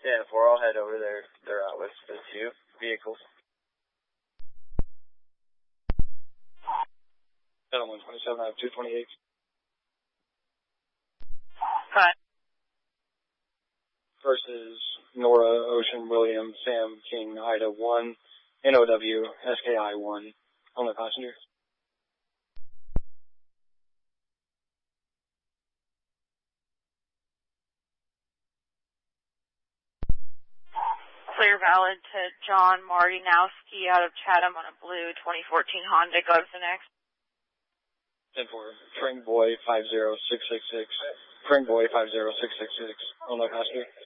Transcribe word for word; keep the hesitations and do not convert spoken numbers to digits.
Yeah, if we're all head over there, they're out with the two vehicles. Seven one twenty-seven, I have two twenty-eight. Hi. Versus Nora, Ocean, William, Sam, King, Ida one, N O W, S K I one. Only passengers. Clear valid to John Martinowski out of Chatham on a blue twenty fourteen Honda. Go to the next. ten four, Frank Boy five zero six six six. Frank Boy five zero six six six. Only passenger.